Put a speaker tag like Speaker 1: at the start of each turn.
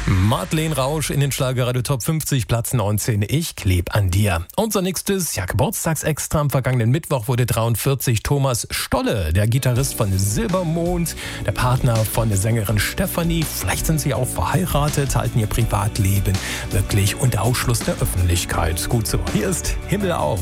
Speaker 1: Madeleine Rausch in den Schlagerradio Top 50, Platz 19. Ich kleb an dir. Unser nächstes, Geburtstagsextra am vergangenen Mittwoch wurde 43 Thomas Stolle, der Gitarrist von Silbermond, der Partner von der Sängerin Stefanie. Vielleicht sind sie auch verheiratet, halten ihr Privatleben wirklich unter Ausschluss der Öffentlichkeit. Gut so. Hier ist Himmel auf.